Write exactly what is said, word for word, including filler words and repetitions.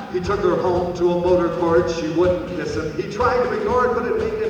He took her home to a motor court. She wouldn't kiss him. He tried to ignore it, but it made him